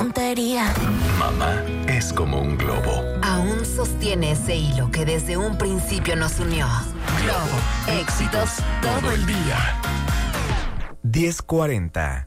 tontería. Mamá es como un globo. Aún sostiene ese hilo que desde un principio nos unió. Globo, éxitos todo el día. 10:40.